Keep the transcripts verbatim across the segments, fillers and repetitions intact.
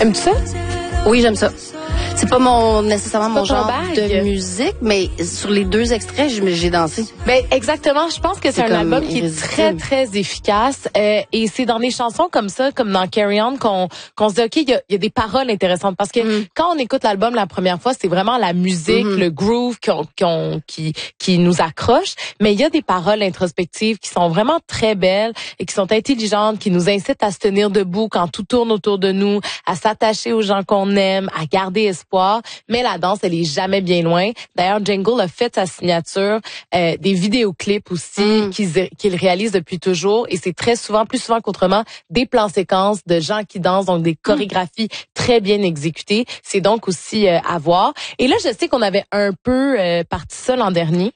Aimes-tu ça? Oui, j'aime ça. C'est pas mon nécessairement mon genre bag. de musique, mais sur les deux extraits, j'ai dansé. Ben exactement. Je pense que c'est un album qui est très très efficace euh, et c'est dans des chansons comme ça, comme dans Carry On, qu'on qu'on se dit ok, il y a, y a des paroles intéressantes parce que mm. quand on écoute l'album la première fois, c'est vraiment la musique, mm-hmm. le groove qu'on, qu'on, qui qui nous accroche, mais il y a des paroles introspectives qui sont vraiment très belles et qui sont intelligentes, qui nous incitent à se tenir debout quand tout tourne autour de nous, à s'attacher aux gens qu'on aime, à garder espoir. Mais la danse, elle est jamais bien loin. D'ailleurs, Django a fait sa signature, euh, des vidéoclips aussi mm. qu'il, qu'il réalise depuis toujours. Et c'est très souvent, plus souvent qu'autrement, des plans séquences de gens qui dansent, donc des chorégraphies mm. très bien exécutées. C'est donc aussi euh, à voir. Et là, je sais qu'on avait un peu euh, parti ça l'an dernier,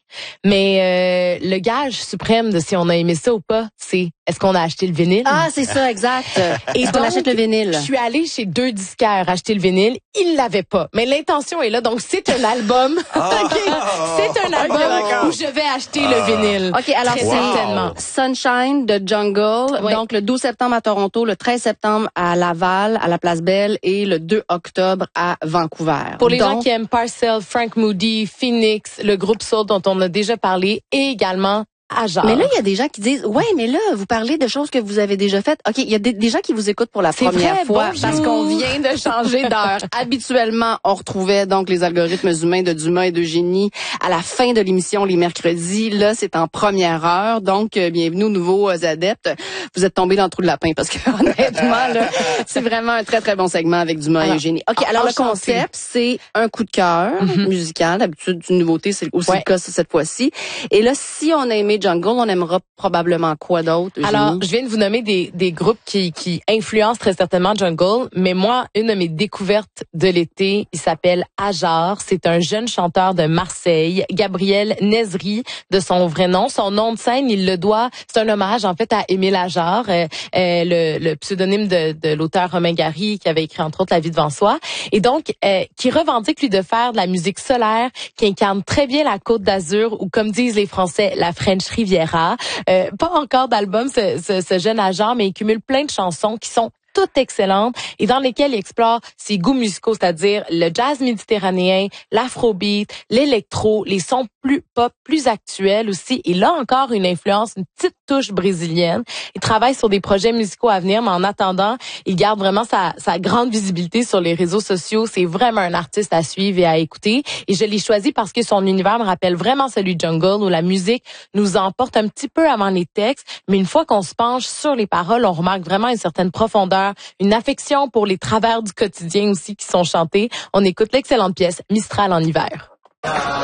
mais euh, le gage suprême de si on a aimé ça ou pas, c'est est-ce qu'on a acheté le vinyle? Ah, c'est ça, exact. Et est-ce qu'on achète le vinyle? Je suis allée chez deux disquaires acheter le vinyle. Ils l'avaient pas. Mais l'intention est là. Donc, c'est un album. okay. C'est un album okay, où je vais acheter ah. le vinyle. OK, alors Très c'est certainement. Sunshine de Jungle. Oui. Donc, le douze septembre à Toronto, le treize septembre à Laval, à la Place Belle et le deux octobre à Vancouver. Pour les donc, gens qui aiment Parcel, Frank Moody, Phoenix, le groupe Soul dont on a déjà parlé et également Ajar. Mais là, il y a des gens qui disent, ouais, mais là, vous parlez de choses que vous avez déjà faites. OK, il y a des, des gens qui vous écoutent pour la c'est première vrai, fois bonjour. Parce qu'on vient de changer d'heure. Habituellement, on retrouvait donc les algorithmes humains de Dumas et d'Eugénie à la fin de l'émission les mercredis. Là, c'est en première heure. Donc, euh, bienvenue aux nouveaux adeptes. Vous êtes tombés dans le trou de lapin parce que honnêtement, là, c'est vraiment un très, très bon segment avec Dumas alors, et Eugénie. OK, alors le concept, c'est un coup de cœur mm-hmm. musical. D'habitude, une nouveauté, c'est aussi ouais. le cas cette fois-ci. Et là, si on a aimé Jungle, on aimera probablement quoi d'autre? Alors, je viens de vous nommer des, des groupes qui, qui influencent très certainement Jungle, mais moi, une de mes découvertes de l'été, il s'appelle Ajar. C'est un jeune chanteur de Marseille, Gabriel Nezri, de son vrai nom. Son nom de scène, il le doit, c'est un hommage en fait à Émile Ajar, euh, euh, le, le pseudonyme de, de l'auteur Romain Gary, qui avait écrit entre autres La vie devant soi, et donc euh, qui revendique lui de faire de la musique solaire, qui incarne très bien la Côte d'Azur, ou comme disent les Français, la French Riviera. Euh, pas encore d'album, ce, ce, ce jeune agent, mais il cumule plein de chansons qui sont toutes excellentes et dans lesquelles il explore ses goûts musicaux, c'est-à-dire le jazz méditerranéen, l'afrobeat, l'électro, les sons plus pop, plus actuels aussi. Et là encore, une influence, une petite touche brésilienne. Il travaille sur des projets musicaux à venir, mais en attendant, il garde vraiment sa, sa grande visibilité sur les réseaux sociaux. C'est vraiment un artiste à suivre et à écouter. Et je l'ai choisi parce que son univers me rappelle vraiment celui de Jungle, où la musique nous emporte un petit peu avant les textes, mais une fois qu'on se penche sur les paroles, on remarque vraiment une certaine profondeur, une affection pour les travers du quotidien aussi qui sont chantés. On écoute l'excellente pièce Mistral en hiver.